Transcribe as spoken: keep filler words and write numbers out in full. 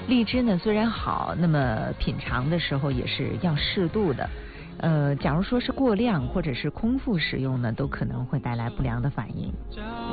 荔枝呢虽然好，那么品尝的时候也是要适度的。呃，假如说是过量或者是空腹使用呢，都可能会带来不良的反应。